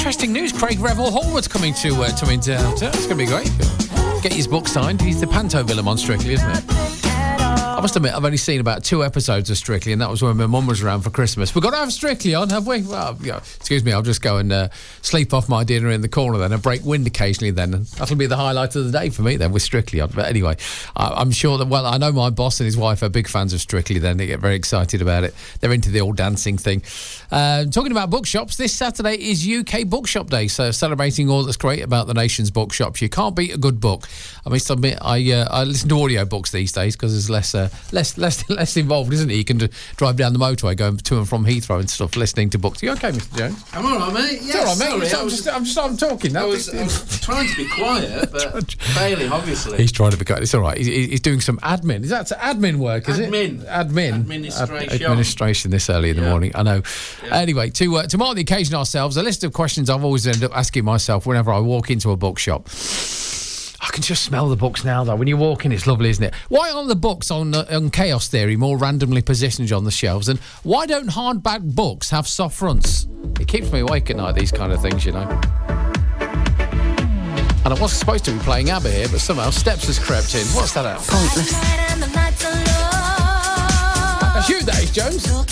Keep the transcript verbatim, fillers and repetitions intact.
interesting news. Craig Revel Hallward's coming to uh, to Inter. It's going to be great. Get his book signed. He's the Panto villain on Strictly, isn't it? I must admit, I've only seen about two episodes of Strictly, and that was when my mum was around for Christmas. We've got to have Strictly on, have we? Well, yeah, excuse me, I'll just go and uh, sleep off my dinner in the corner then and break wind occasionally then. And that'll be the highlight of the day for me then, with Strictly on. But anyway, I, I'm sure that, well, I know my boss and his wife are big fans of Strictly then. They get very excited about it. They're into the old dancing thing. Uh, talking about bookshops, this Saturday is U K Bookshop Day, so celebrating all that's great about the nation's bookshops. You can't beat a good book. I must admit, I uh, I listen to audio books these days because there's less uh, less less less involved, isn't it? You can d- drive down the motorway going to and from Heathrow and stuff, listening to books. Are you okay, Mister Jones? I'm all right, mate. Yeah, it's all right, mate. Sorry, I'm, was, just, I'm just I'm talking. I was, I was trying to be quiet, but failing, obviously. He's trying to be quiet. It's all right. He's, he's doing some admin. Is that admin work, is admin. it? Admin. Administration. Ad- administration this early in the yeah. morning. I know. Yeah. Anyway, to, uh, to mark the occasion ourselves, a list of questions I've always ended up asking myself whenever I walk into a bookshop. I can just smell the books now, though. When you walk in, it's lovely, isn't it? Why aren't the books on, uh, on Chaos Theory more randomly positioned on the shelves? And why don't hardback books have soft fronts? It keeps me awake at night, these kind of things, you know. And I was supposed to be playing ABBA here, but somehow Steps has crept in. What's that at? Pointless. That's you, that is, Jones.